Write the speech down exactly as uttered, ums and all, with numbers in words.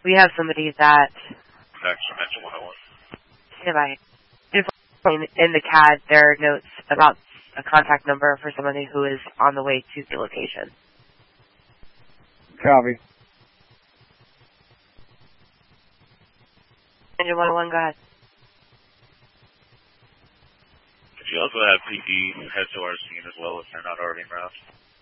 We have somebody that... Actually mentioned one oh one. If I... In the C A D, there are notes about a contact number for somebody who is on the way to the location. Copy. Engine one oh one, go ahead. Could you also have P D head to our scene as well if they're not already in route?